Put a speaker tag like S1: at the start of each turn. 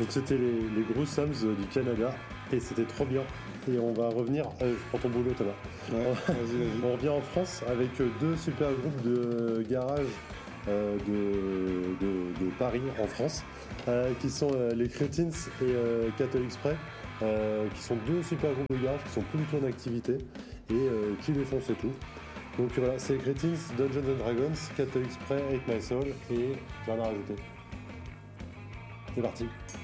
S1: Donc c'était les gros Sams du Canada et c'était trop bien. Et on va revenir, je prends ton boulot Thomas.
S2: Ouais, vas-y.
S1: On revient en France avec deux super groupes de garage de Paris en France, qui sont les Cretins et Catholic Spray, qui sont deux super groupes de garage qui sont plus du tout en activité et qui défoncent et tout. Donc voilà, c'est Cretins, Dungeons and Dragons, Catholic Spray, Hate My Soul et j'ai rien à rajouter. C'est parti.